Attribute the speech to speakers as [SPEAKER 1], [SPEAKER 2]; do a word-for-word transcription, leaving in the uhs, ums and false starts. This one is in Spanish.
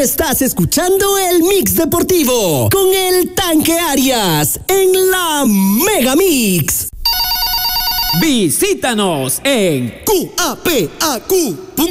[SPEAKER 1] Estás escuchando el Mix Deportivo con el Tanque Arias en la Mega Mix.
[SPEAKER 2] Visítanos en
[SPEAKER 1] Q A P A Q punto